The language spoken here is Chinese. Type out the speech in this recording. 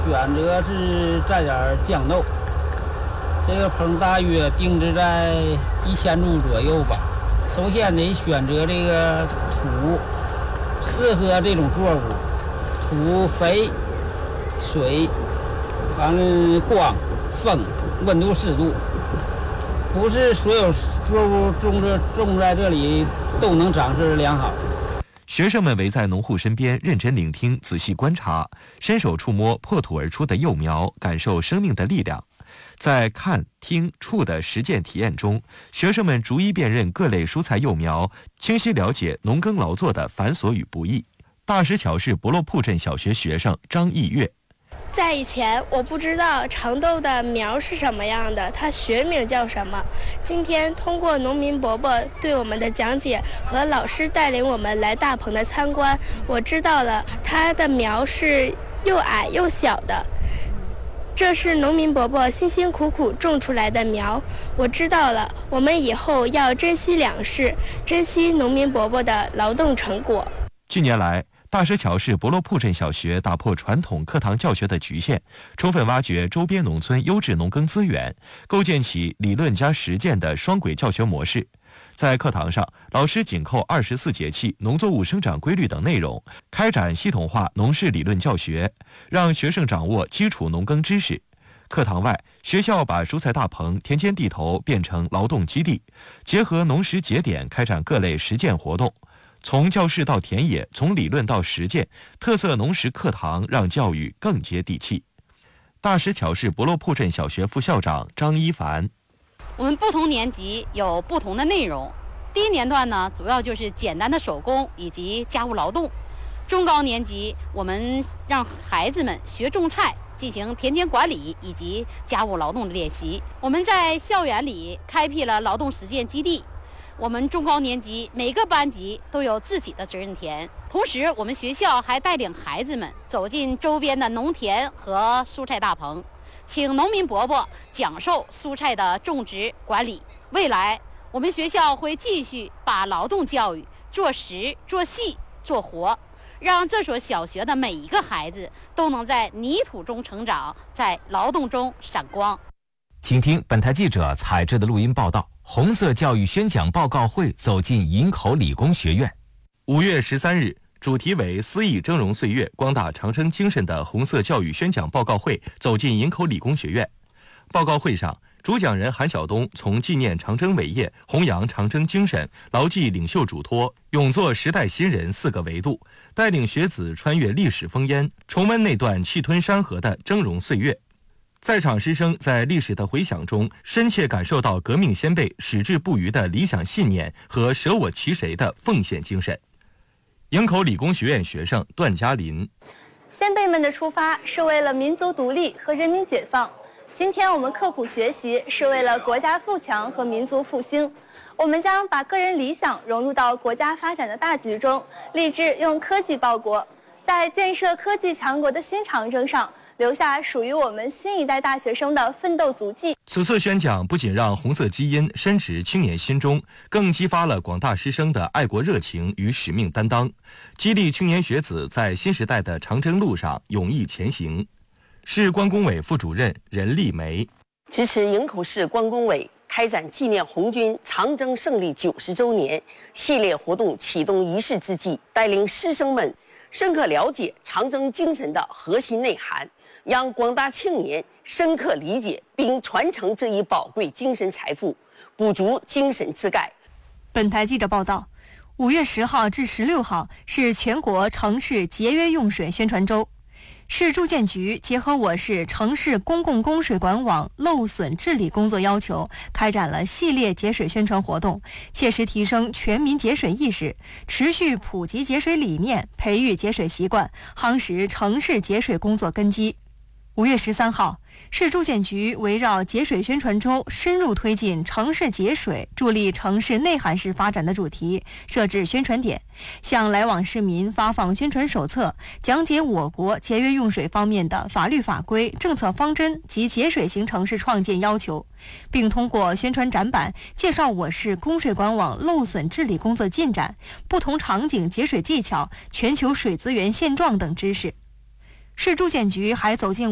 选择是蘸点酱豆，这个棚大约定制在1000株左右吧。首先得选择这个土，适合这种作物，土肥、水，完了光、风、温度适度，不是所有作物种在这里都能长势良好。 学生们围在农户身边，认真聆听，仔细观察，伸手触摸破土而出的幼苗，感受生命的力量。在看、听、触的实践体验中，学生们逐一辨认各类蔬菜幼苗，清晰了解农耕劳作的繁琐与不易。大石桥市博洛铺镇小学学生张艺月， 在以前我不知道长豆的苗是什么样的，它学名叫什么。今天通过农民伯伯对我们的讲解和老师带领我们来大棚的参观，我知道了它的苗是又矮又小的。这是农民伯伯辛辛苦苦种出来的苗，我知道了，我们以后要珍惜粮食，珍惜农民伯伯的劳动成果。 近年来，大石桥市博洛铺镇小学打破传统课堂教学的局限，充分挖掘周边农村优质农耕资源，构建起理论加实践的双轨教学模式。在课堂上，老师紧扣24节气、农作物生长规律等内容，开展系统化农事理论教学，让学生掌握基础农耕知识。课堂外，学校把蔬菜大棚、田间地头变成劳动基地，结合农时节点开展各类实践活动。从教室到田野，从理论到实践，特色农时课堂让教育更接地气。大石桥市博洛铺镇小学副校长张一凡， 我们不同年级有不同的内容。第一年段呢，主要就是简单的手工以及家务劳动。中高年级，我们让孩子们学种菜，进行田间管理以及家务劳动的练习。我们在校园里开辟了劳动实践基地。我们中高年级每个班级都有自己的责任田，同时我们学校还带领孩子们走进周边的农田和蔬菜大棚，请农民伯伯讲授蔬菜的种植管理。未来我们学校会继续把劳动教育做实、做细、做活，让这所小学的每一个孩子都能在泥土中成长，在劳动中闪光。 请听本台记者采制的录音报道。红色教育宣讲报告会走进营口理工学院。 5月13日，主题为“思忆峥嵘岁月，光大长征精神”的红色教育宣讲报告会走进营口理工学院。报告会上，主讲人韩晓东从纪念长征伟业、弘扬长征精神、牢记领袖嘱托、勇做时代新人4个维度，带领学子穿越历史烽烟，重温那段气吞山河的峥嵘岁月。在场师生在历史的回响中，深切感受到革命先辈矢志不渝的理想信念和舍我其谁的奉献精神。营口理工学院学生段嘉林， 先辈们的出发是为了民族独立和人民解放，今天我们刻苦学习是为了国家富强和民族复兴。我们将把个人理想融入到国家发展的大局中，立志用科技报国，在建设科技强国的新长征上留下属于我们新一代大学生的奋斗足迹。 此次宣讲不仅让红色基因深植青年心中，更激发了广大师生的爱国热情与使命担当，激励青年学子在新时代的长征路上勇毅前行。市关工委副主任任丽梅， 支持营口市关工委开展纪念红军长征胜利90周年系列活动启动仪式之际，带领师生们深刻了解长征精神的核心内涵，让广大青年深刻理解并传承这一宝贵精神财富，补足精神之钙。 本台记者报道，5月10号至16号是全国城市节约用水宣传周。市住建局结合我市城市公共供水管网漏损治理工作要求，开展了系列节水宣传活动，切实提升全民节水意识，持续普及节水理念，培育节水习惯，夯实城市节水工作根基。5月13号，市住建局围绕节水宣传周深入推进城市节水，助力城市内涵式发展的主题，设置宣传点，向来往市民发放宣传手册，讲解我国节约用水方面的法律法规、政策方针及节水型城市创建要求，并通过宣传展板介绍我市供水管网漏损治理工作进展、不同场景节水技巧、全球水资源现状等知识。市住建局还走进